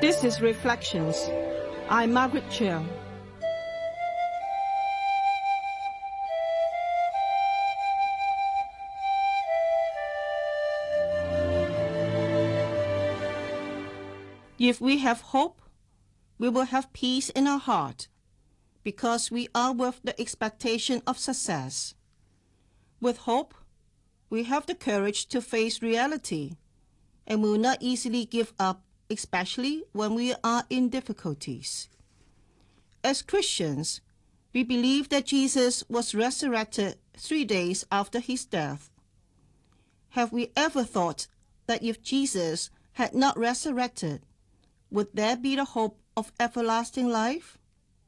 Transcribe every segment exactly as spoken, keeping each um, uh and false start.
This is Reflections. I'm Margaret Cheung. If we have hope, we will have peace in our heart, because we are with the expectation of success. With hope, we have the courage to face reality and will not easily give up, especially when we are in difficulties. As Christians, we believe that Jesus was resurrected three days after his death. Have we ever thought that if Jesus had not resurrected, would there be the hope of everlasting life?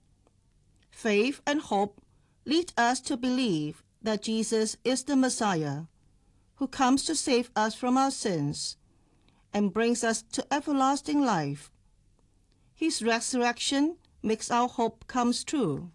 Faith and hope lead us to believe that Jesus is the Messiah, who comes to save us from our sins and brings us to everlasting life. His resurrection makes our hope come true.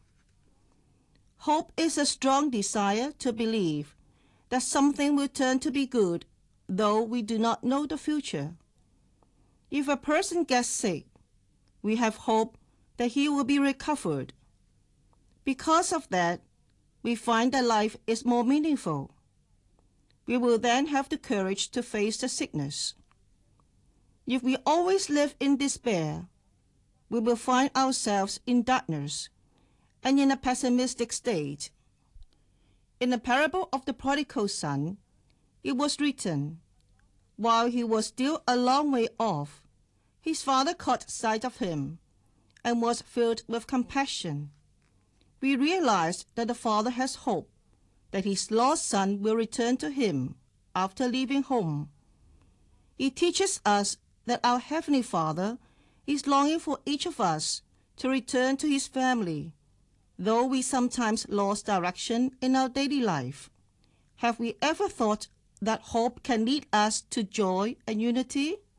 Hope is a strong desire to believe that something will turn to be good, though we do not know the future. If a person gets sick, we have hope that he will be recovered. Because of that, we find that life is more meaningful. We will then have the courage to face the sickness. If we always live in despair, we will find ourselves in darkness and in a pessimistic state. In the parable of the prodigal son, it was written, while he was still a long way off, his father caught sight of him and was filled with compassion. We realize that the father has hope that his lost son will return to him after leaving home. It teaches us that our Heavenly Father is longing for each of us to return to his family, though we sometimes lost direction in our daily life. Have we ever thought that hope can lead us to joy and unity?